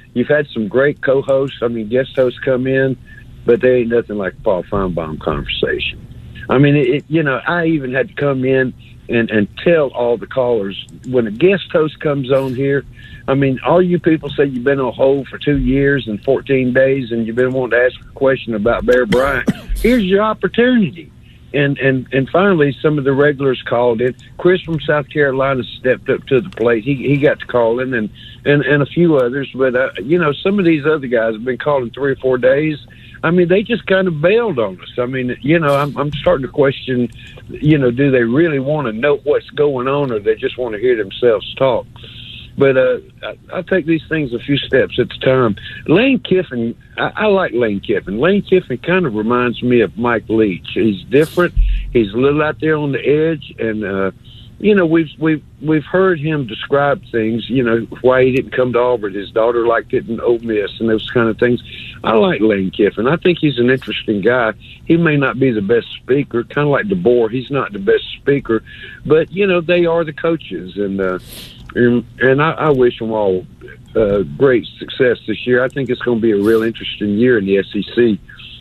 you've had some great co-hosts. I mean, guest hosts come in, but there ain't nothing like Paul Feinbaum conversation. I mean, I even had to come in and tell all the callers when a guest host comes on here. I mean, all you people say you've been on hold for 2 years and 14 days and you've been wanting to ask a question about Bear Bryant. Here's your opportunity. And finally, some of the regulars called in. Chris from South Carolina stepped up to the plate. He got to call in, and a few others. But, some of these other guys have been calling 3 or 4 days. I mean, they just kind of bailed on us. I mean, I'm starting to question, do they really want to know what's going on, or they just want to hear themselves talk? But I take these things a few steps at a time. Lane Kiffin, I like Lane Kiffin. Lane Kiffin kind of reminds me of Mike Leach. He's different. He's a little out there on the edge, and we've heard him describe things. Why he didn't come to Auburn. His daughter liked it in Ole Miss, and those kind of things. I like Lane Kiffin. I think he's an interesting guy. He may not be the best speaker, kind of like DeBoer. He's not the best speaker, but they are the coaches, and I wish them all great success this year. I think it's going to be a real interesting year in the SEC.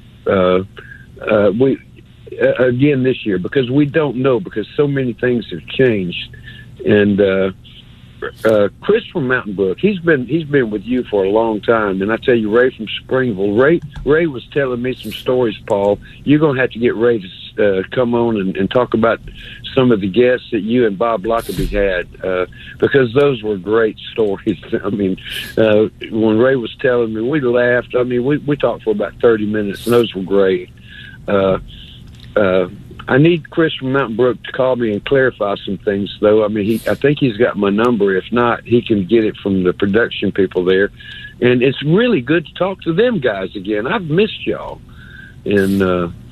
Again this year, because we don't know, because so many things have changed. And Chris from Mountain Brook, he's been with you for a long time, and I tell you, Ray from Springville, Ray was telling me some stories, Paul. You're going to have to get Ray to come on and talk about some of the guests that you and Bob Lockerbie had, because those were great stories. I mean, when Ray was telling me, we laughed. I mean, we talked for about 30 minutes, and those were great. I need Chris from Mountain Brook to call me and clarify some things, though. I mean, I think he's got my number. If not, he can get it from the production people there. And it's really good to talk to them guys again. I've missed y'all. And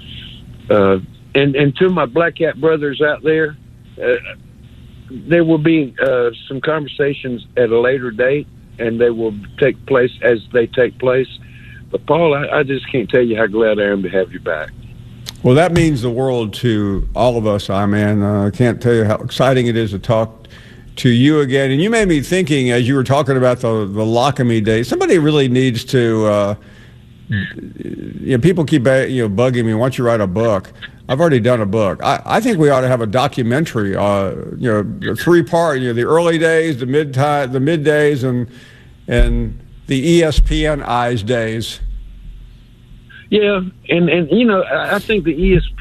to my Black Cat brothers out there, there will be some conversations at a later date, and they will take place as they take place. But, Paul, I just can't tell you how glad I am to have you back. Well, that means the world to all of us, I-Man. I can't tell you how exciting it is to talk to you again. And you made me thinking, as you were talking about the Lockamy days, somebody really needs to, people keep bugging me, why don't you write a book? I've already done a book. I think we ought to have a documentary, 3-part, the early days, the middays, and the ESPN days. Yeah, and I think the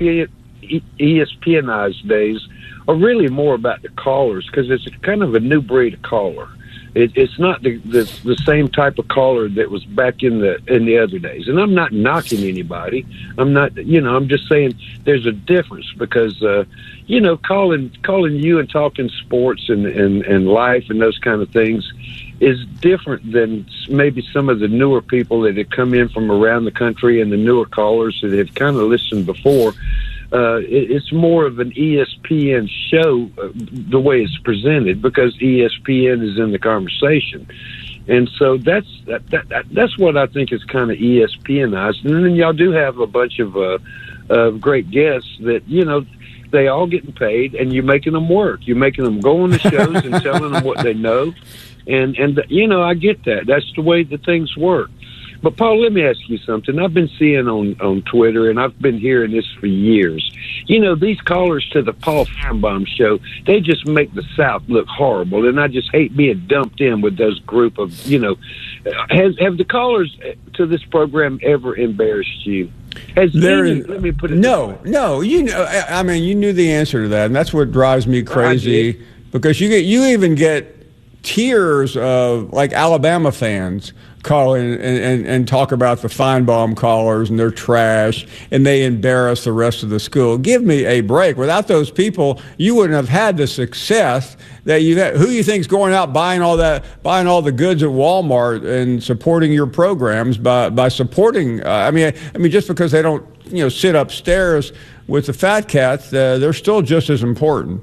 ESPNized days are really more about the callers, because it's kind of a new breed of caller. It's not the same type of caller that was back in the other days. And I'm not knocking anybody. I'm not, I'm just saying there's a difference, because calling you and talking sports and life and those kind of things is different than maybe some of the newer people that have come in from around the country, and the newer callers that have kind of listened before. It's more of an ESPN show, the way it's presented, because ESPN is in the conversation. And so that's what I think is kind of ESPNized. And then y'all do have a bunch of great guests that, they all getting paid, and you're making them work. You're making them go on the shows and telling them what they know. And I get that. That's the way the things work. But, Paul, let me ask you something. I've been seeing on Twitter, and I've been hearing this for years. These callers to the Paul Feinbaum show, they just make the South look horrible, and I just hate being dumped in with those group of, have the callers to this program ever embarrassed you? Let me put it No. You knew the answer to that, and that's what drives me crazy, because you even get tiers of, like, Alabama fans call in and talk about the Feinbaum callers and they're trash and they embarrass the rest of the school. Give me a break. Without those people, you wouldn't have had the success that you had. Who you think's going out buying all the goods at Walmart and supporting your programs by supporting? I mean, just because they don't sit upstairs with the fat cats, they're still just as important.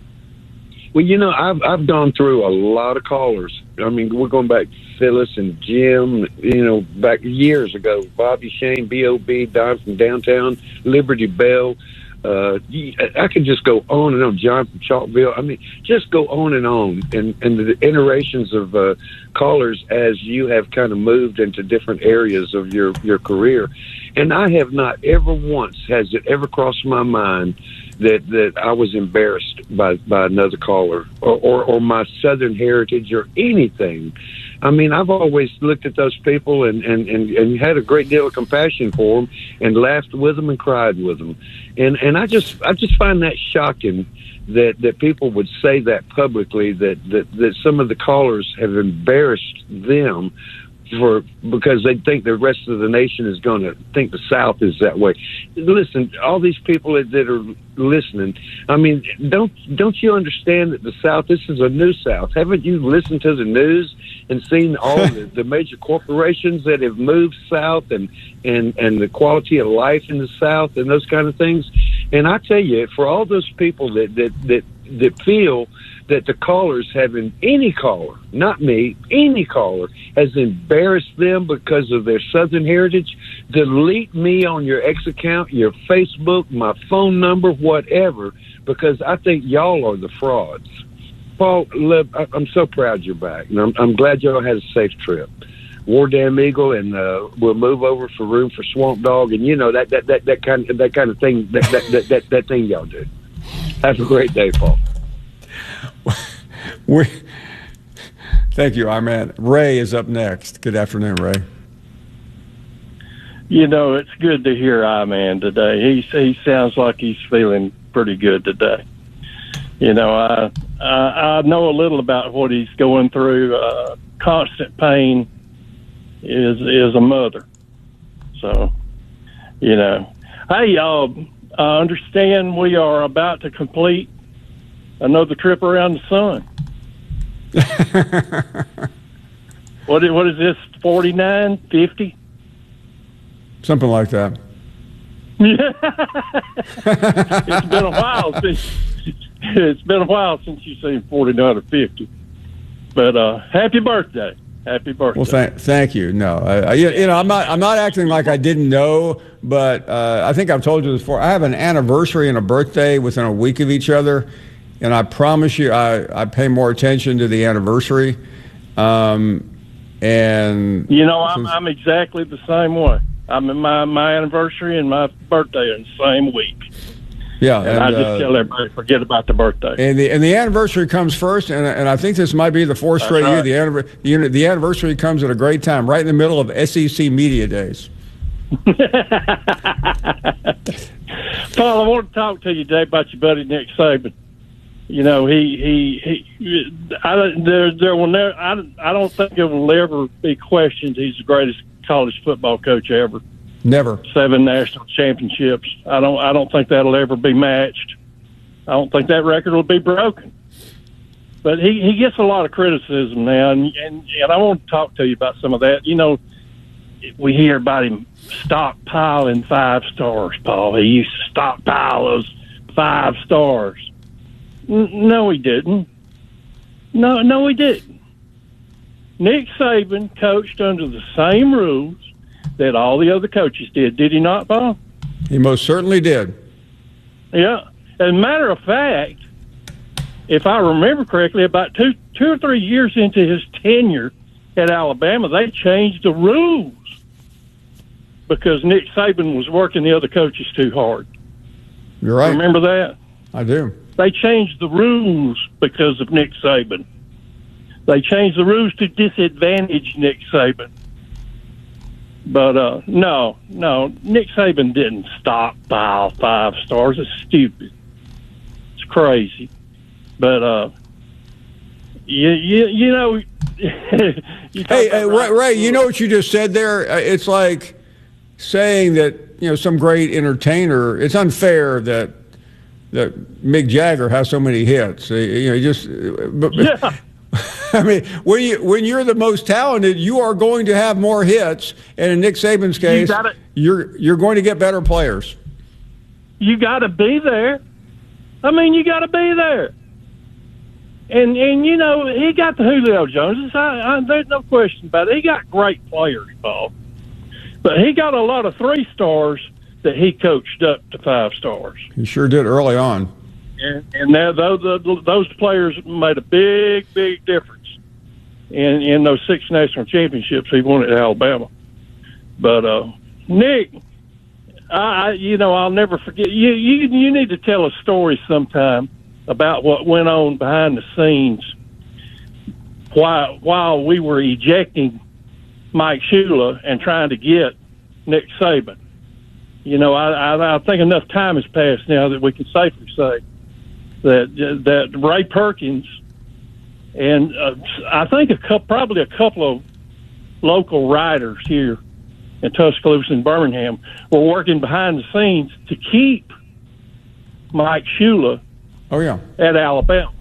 Well, I've gone through a lot of callers. I mean, we're going back to Phyllis and Jim, back years ago. Bobby Shane, B.O.B., Don from downtown, Liberty Bell. I could just go on and on. John from Chalkville. I mean, just go on and on. And the iterations of callers as you have kind of moved into different areas of your career. And I have not ever once has it ever crossed my mind that I was embarrassed by another caller or my Southern heritage or anything. I mean, I've always looked at those people and had a great deal of compassion for them and laughed with them and cried with them. And I just find that shocking that people would say that publicly, that some of the callers have embarrassed them because they think the rest of the nation is going to think the South is that way. Listen, all these people that are listening, I mean, don't you understand that the South, this is a new South? Haven't you listened to the news and seen all the major corporations that have moved south and the quality of life in the South and those kind of things? And I tell you, for all those people that feel that the callers having any caller, not me, any caller has embarrassed them because of their Southern heritage, delete me on your X account, your Facebook, my phone number, whatever, because I think y'all are the frauds. Paul, I'm so proud you're back, and I'm glad y'all had a safe trip. War Damn Eagle, and we'll move over for room for Swamp Dog, and you know that kind of thing that thing y'all do. Have a great day, Paul. Thank you, Armand. Ray is up next. Good afternoon, Ray. You know, it's good to hear Iman today. He sounds like he's feeling pretty good today. You know, I know a little about what he's going through. Constant pain is a mother. So, you know, hey, y'all, I understand we are about to complete another trip around the sun. What is this, 49, 50? Something like that. It's been a while since you've seen 49 or 50. But happy birthday. Happy birthday. Well, thank you. No, I'm not acting like I didn't know, but I think I've told you this before. I have an anniversary and a birthday within a week of each other, and I promise you, I pay more attention to the anniversary. And you know, I'm exactly the same way. I'm in my anniversary and my birthday in the same week. Yeah, and I just tell everybody forget about the birthday. And the anniversary comes first, and I think this might be the fourth straight year. The anniversary comes at a great time, right in the middle of SEC Media Days. Paul, I want to talk to you today about your buddy Nick Saban. You know, I don't think it will ever be questioned. He's the greatest college football coach ever. Never. 7 national championships. I don't think that'll ever be matched. I don't think that record will be broken. But he gets a lot of criticism now, and I want to talk to you about some of that. You know, we hear about him stockpiling 5 stars, Paul. He used to stockpile those 5 stars. No, he didn't. No, he didn't. Nick Saban coached under the same rules that all the other coaches did he not, Paul? He most certainly did. Yeah. As a matter of fact, if I remember correctly, about two or 3 years into his tenure at Alabama, they changed the rules because Nick Saban was working the other coaches too hard. You're right. Remember that? I do. They changed the rules because of Nick Saban. They changed the rules to disadvantage Nick Saban. But, no, Nick Saban didn't stockpile 5 stars. It's stupid. It's crazy. But, you know... hey, Ray, you know what you just said there? It's like saying that, you know, some great entertainer, it's unfair that Mick Jagger has so many hits. You know, yeah. I mean, when you're the most talented, you are going to have more hits, and in Nick Saban's case, you're going to get better players. You got to be there. I mean, you got to be there. And you know, he got the Julio Joneses. There's no question about it. He got great players, Paul. But he got a lot of 3 stars that he coached up to 5 stars. He sure did early on. And now those players made a big difference in those 6 national championships he won at Alabama. But Nick, I'll never forget. You need to tell a story sometime about what went on behind the scenes while we were ejecting Mike Shula and trying to get Nick Saban. I think enough time has passed now that we can safely say that Ray Perkins and I think probably a couple of local writers here in Tuscaloosa and Birmingham were working behind the scenes to keep Mike Shula at Alabama.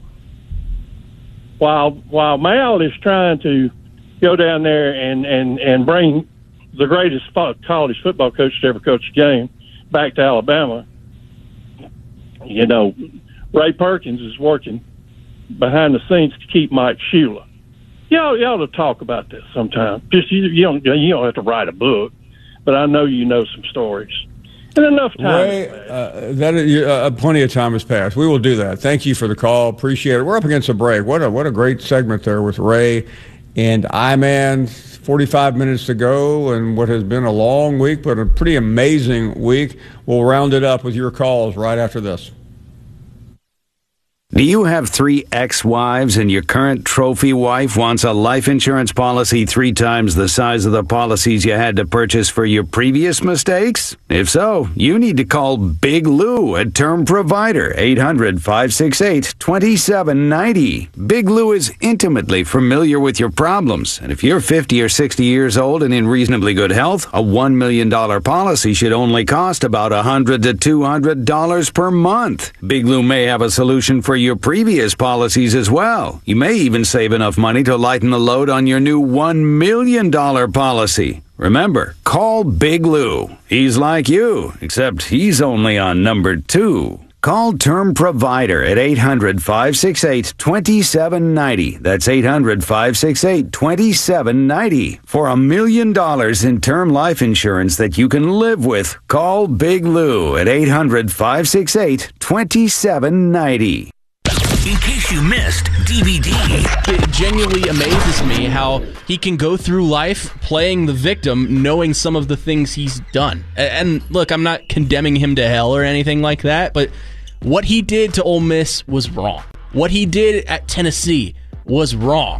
While Mal is trying to go down there and bring the greatest college football coach to ever coach a game back to Alabama, Ray Perkins is working behind the scenes to keep Mike Shula. You ought to talk about this sometime. Just you don't have to write a book, but I know you know some stories. And enough time. Ray, plenty of time has passed. We will do that. Thank you for the call. Appreciate it. We're up against a break. What a great segment there with Ray and I-Man. 45 minutes to go, and what has been a long week, but a pretty amazing week. We'll round it up with your calls right after this. Do you have 3 ex-wives and your current trophy wife wants a life insurance policy 3 times the size of the policies you had to purchase for your previous mistakes? If so, you need to call Big Lou at Term Provider, 800-568-2790. Big Lou is intimately familiar with your problems, and if you're 50 or 60 years old and in reasonably good health, a $1 million policy should only cost about $100 to $200 per month. Big Lou may have a solution for your previous policies as well. You may even save enough money to lighten the load on your new $1 million policy. Remember, call Big Lou. He's like you, except he's only on number 2. Call Term Provider at 800-568-2790. That's 800-568-2790. For $1 million in term life insurance that you can live with, call Big Lou at 800-568-2790. In case you missed DVD. It genuinely amazes me how he can go through life playing the victim, knowing some of the things he's done. And look, I'm not condemning him to hell or anything like that, but what he did to Ole Miss was wrong. What he did at Tennessee was wrong.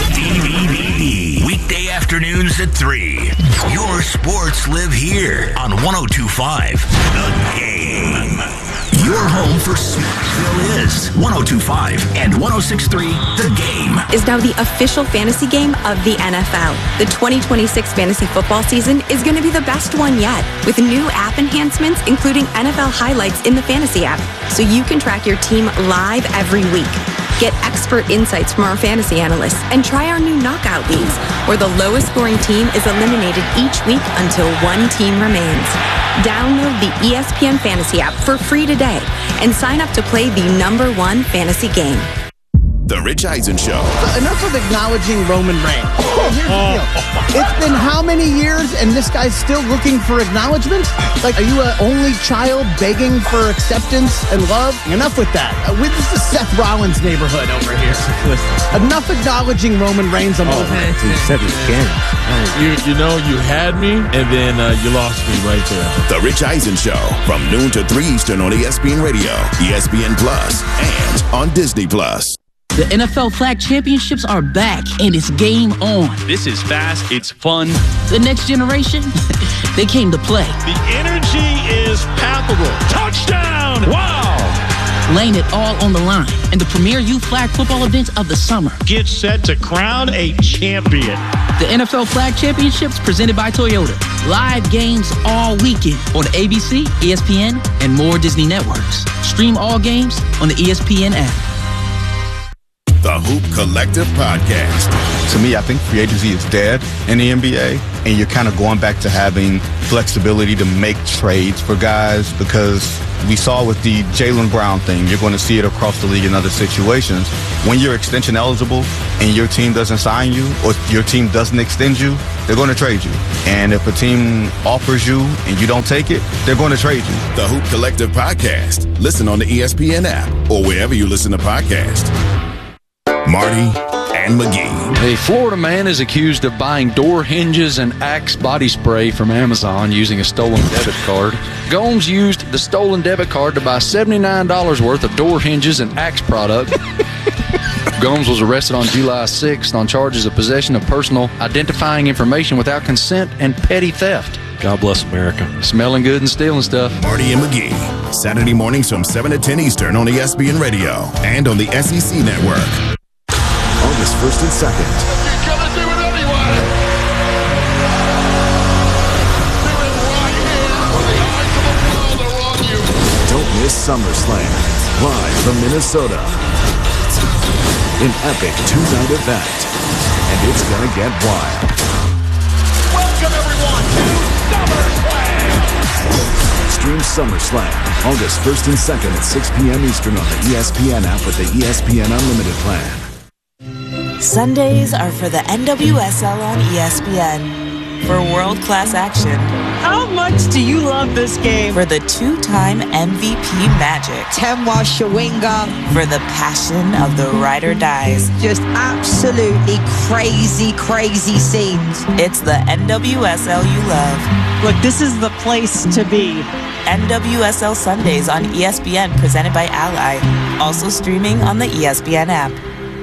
DVD. Weekday afternoons at 3. Your sports live here on 102.5 The Game. Your home for Smartsville is 102.5 and 106.3 The Game. Is now the official fantasy game of the NFL. The 2026 fantasy football season is going to be the best one yet, with new app enhancements, including NFL highlights in the fantasy app, so you can track your team live every week. Get expert insights from our fantasy analysts and try our new knockout leagues, where the lowest scoring team is eliminated each week until one team remains. Download the ESPN Fantasy app for free today and sign up to play the #1 fantasy game. The Rich Eisen Show. Enough of acknowledging Roman Reigns. Here's the deal. It's been how many years and this guy's still looking for acknowledgement? Like, are you an only child begging for acceptance and love? Enough with that. This is the Seth Rollins neighborhood over here. Enough acknowledging Roman Reigns. I'm over it. You said it again. You had me, and then you lost me right there. The Rich Eisen Show from noon to 3 Eastern on ESPN Radio, ESPN Plus, and on Disney Plus. The NFL Flag Championships are back, and it's game on. This is fast. It's fun. The next generation, they came to play. The energy is palpable. Touchdown! Wow! Laying it all on the line in the premier youth flag football event of the summer. Get set to crown a champion. The NFL Flag Championships presented by Toyota. Live games all weekend on ABC, ESPN, and more Disney networks. Stream all games on the ESPN app. The Hoop Collective Podcast. To me, I think free agency is dead in the NBA, and you're kind of going back to having flexibility to make trades for guys, because we saw with the Jaylen Brown thing, you're going to see it across the league in other situations. When you're extension eligible and your team doesn't sign you or your team doesn't extend you, they're going to trade you. And if a team offers you and you don't take it, they're going to trade you. The Hoop Collective Podcast. Listen on the ESPN app or wherever you listen to podcasts. Marty and McGee. A Florida man is accused of buying door hinges and Axe body spray from Amazon using a stolen debit card. Gomes used the stolen debit card to buy $79 worth of door hinges and Axe product. Gomes was arrested on July 6th on charges of possession of personal identifying information without consent and petty theft. God bless America. Smelling good and stealing stuff. Marty and McGee. Saturday mornings from 7 to 10 Eastern on ESPN Radio and on the SEC Network. August 1st and 2nd. You're gonna do it anyway. Do it right here when the eyes of the world are on you. Don't miss SummerSlam, live from Minnesota. An epic two-night event, and it's gonna get wild. Welcome everyone to SummerSlam. Stream SummerSlam August 1st and 2nd at 6 p.m. Eastern on the ESPN app with the ESPN Unlimited plan. Sundays are for the NWSL on ESPN. For world-class action. How much do you love this game? For the two-time MVP Magic. Temwa Shawinga. For the passion of the ride or dies. Just absolutely crazy, crazy scenes. It's the NWSL you love. Look, this is the place to be. NWSL Sundays on ESPN presented by Ally. Also streaming on the ESPN app.